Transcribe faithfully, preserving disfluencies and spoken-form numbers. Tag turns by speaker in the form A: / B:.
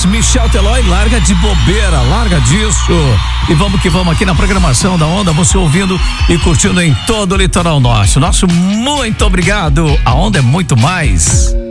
A: mais, Michel Teló, larga de bobeira, larga disso. E vamos que vamos aqui na programação da Onda, você ouvindo e curtindo em todo o litoral norte. Nosso muito obrigado. A Onda é muito mais.